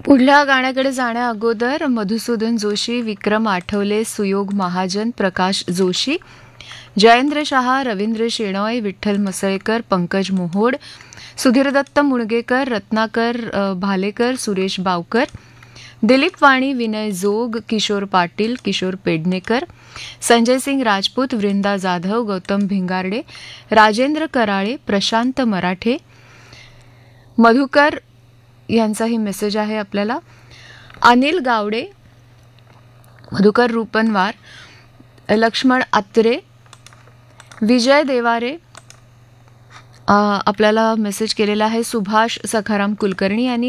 पुढल्या गाण्याकडे जाण्या अगोदर मधुसूदन जोशी, विक्रम आठवले, सुयोग महाजन, प्रकाश जोशी, जयेंद्र शहा, रवींद्र शेणॉय, विठ्ठल मसळेकर, पंकज मोहोड, सुधीरदत्त मुणगेकर, रत्नाकर भालेकर, सुरेश बावकर, दिलीप वाणी, विनय जोग, किशोर पाटील, किशोर पेडणेकर, संजय सिंग राजपूत, वृंदा जाधव, गौतम भिंगारडे, राजेंद्र कराळे, प्रशांत मराठे, मधुकर यांचाही मेसेज आहे आपल्याला, अनिल गावडे, मधुकर रूपनवार, लक्ष्मण आत्रे, विजय देवारे, आपल्याला मेसेज केलेला आहे सुभाष सखाराम कुलकर्णी यांनी,